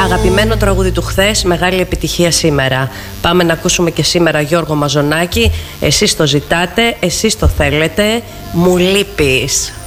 Αγαπημένο τραγούδι του χθες, μεγάλη επιτυχία σήμερα. Πάμε να ακούσουμε και σήμερα Γιώργο Μαζονάκη. Εσείς το ζητάτε, εσείς το θέλετε, μου λείπεις.